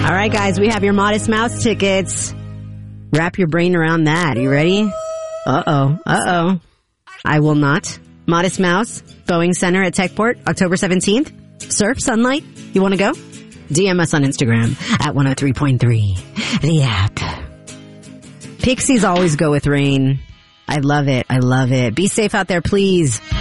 All right, guys, we have your Modest Mouse tickets. Wrap your brain around that. You ready? Uh-oh. I will not. Modest Mouse, Boeing Center at Techport, October 17th. Surf, sunlight. You want to go? DM us on Instagram at 103.3. The app. Pixies always go with rain. I love it. Be safe out there, please.